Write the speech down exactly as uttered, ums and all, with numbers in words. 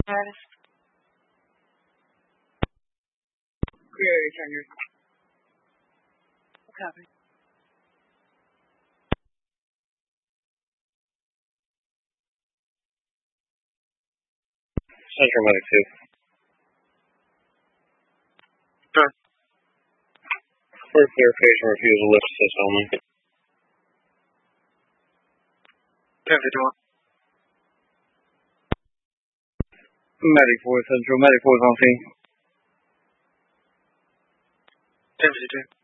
Travis. Clear Center. Copy. Central Medic two. Sure. For clarification, refusal lift assist only. ten fifty-one. Medic four Central, Medic four is on scene. ten fifty-two.